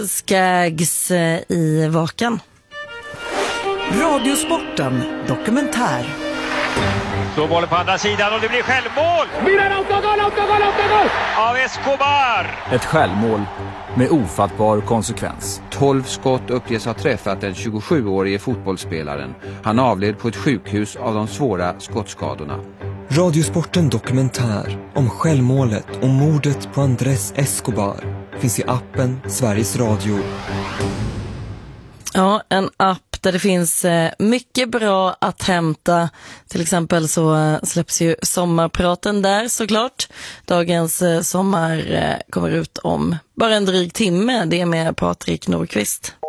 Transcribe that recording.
Skaggs i Vakan. Radiosporten dokumentär. Så bollen på andra sidan och det blir självmål! Autogol! Av Escobar! Ett självmål med ofattbar konsekvens. 12 skott uppges ha träffat den 27-årige fotbollsspelaren. Han avled på ett sjukhus av de svåra skottskadorna. Radiosporten dokumentär om självmålet och mordet på Andrés Escobar finns i appen Sveriges Radio. Ja, en app där det finns mycket bra att hämta. Till exempel så släpps ju sommarpraten där såklart. Dagens sommar kommer ut om bara en dryg timme. Det är med Patrik Nordqvist.